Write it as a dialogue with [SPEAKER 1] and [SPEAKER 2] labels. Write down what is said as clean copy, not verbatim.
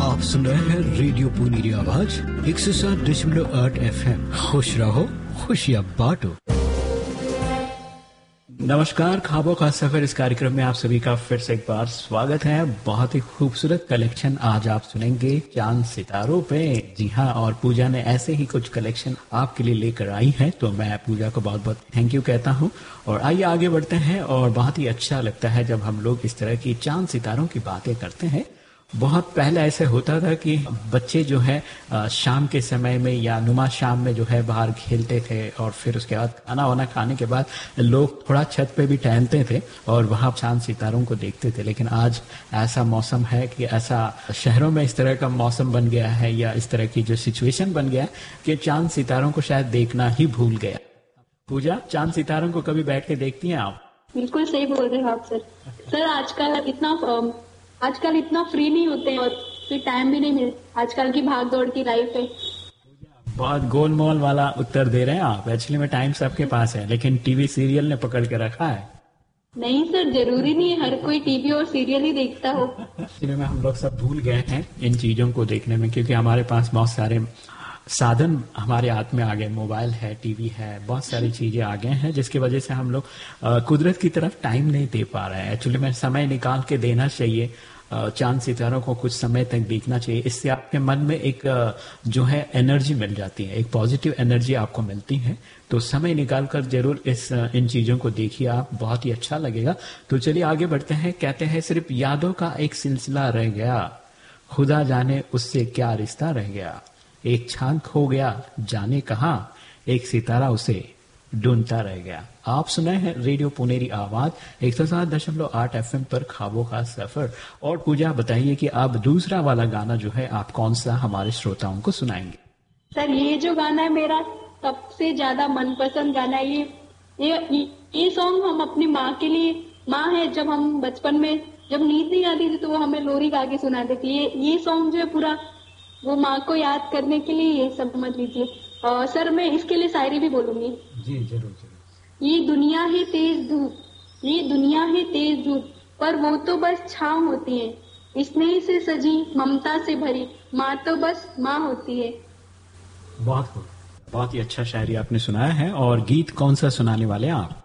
[SPEAKER 1] आप सुन रहे हैं रेडियो पुनेरी आवाज 107.8 FM। खुश रहो, खुशियाँ बांटो। नमस्कार, ख्वाबों का सफर इस कार्यक्रम में आप सभी का फिर से एक बार स्वागत है। बहुत ही खूबसूरत कलेक्शन आज आप सुनेंगे चांद सितारों पे। जी हाँ, और पूजा ने ऐसे ही कुछ कलेक्शन आपके लिए लेकर आई है, तो मैं पूजा को बहुत बहुत थैंक यू कहता हूँ। और आइए आगे बढ़ते हैं। और बहुत ही अच्छा लगता है जब हम लोग इस तरह की चांद सितारों की बातें करते हैं। बहुत पहले ऐसे होता था कि बच्चे जो है शाम के समय में या नुमा शाम में जो है बाहर खेलते थे, और फिर उसके बाद खाना वाना खाने के बाद लोग थोड़ा छत पे भी टहलते थे और वहां चांद सितारों को देखते थे। लेकिन आज ऐसा मौसम है कि ऐसा शहरों में इस तरह का मौसम बन गया है, या इस तरह की जो सिचुएशन बन गया है कि चांद सितारों को शायद देखना ही भूल गया। पूजा, चांद सितारों को कभी बैठ के देखती हैं आप?
[SPEAKER 2] बिल्कुल सही बोल रहे हो आप सर। सर आजकल इतना फ्री नहीं होते हैं और फिर टाइम भी नहीं मिलता। आजकल की भाग दौड़ की लाइफ है।
[SPEAKER 1] बहुत गोलमोल वाला उत्तर दे रहे हैं आप। एक्चुअली में टाइम सबके पास है, लेकिन टीवी सीरियल ने पकड़ के रखा है।
[SPEAKER 2] नहीं सर, जरूरी नहीं है हर कोई टीवी और सीरियल ही देखता हो।
[SPEAKER 1] एक्चुअली में हम लोग सब भूल गए हैं इन चीजों को देखने में, क्योंकि हमारे पास बहुत सारे साधन हमारे हाथ में आ गए। मोबाइल है, टीवी है, बहुत सारी चीजें आ गए हैं, जिसकी वजह से हम लोग कुदरत की तरफ टाइम नहीं दे पा रहे हैं। एक्चुअली में समय निकाल के देना चाहिए, चांद सितारों को कुछ समय तक देखना चाहिए। इससे आपके मन में एक जो है एनर्जी मिल जाती है, एक पॉजिटिव एनर्जी आपको मिलती है। तो समय निकाल कर जरूर इन चीजों को देखिए आप, बहुत ही अच्छा लगेगा। तो चलिए आगे बढ़ते हैं। कहते हैं सिर्फ यादों का एक सिलसिला रह गया, खुदा जाने उससे क्या रिश्ता रह गया। एक चांद खो गया जाने कहां, एक सितारा उसे ढूंढता रह गया। आप सुनाए हैं रेडियो पुनेरी आवाज 107.8 FM पर ख्वाबों का सफर। और पूजा बताइए कि आप दूसरा वाला गाना जो है आप कौन सा हमारे श्रोताओं को सुनाएंगे?
[SPEAKER 2] सर, ये जो गाना है मेरा सबसे ज्यादा मनपसंद गाना है। ये सॉन्ग हम अपनी माँ के लिए, माँ है, जब हम बचपन में जब नींद नहीं आती थी तो वो हमें लोरी गा के सुनाते थे। ये सॉन्ग जो है पूरा वो माँ को याद करने के लिए, ये समझ लीजिए। और सर मैं इसके लिए शायरी भी बोलूंगी।
[SPEAKER 1] जी जरूर जरूर।
[SPEAKER 2] ये दुनिया है तेज धूप, ये दुनिया है तेज धूप, पर वो तो बस छाँव होती है। स्नेह से सजी, ममता से भरी, माँ तो बस माँ होती है।
[SPEAKER 1] बहुत ही अच्छा शायरी आपने सुनाया है। और गीत कौन सा सुनाने वाले हैं आप?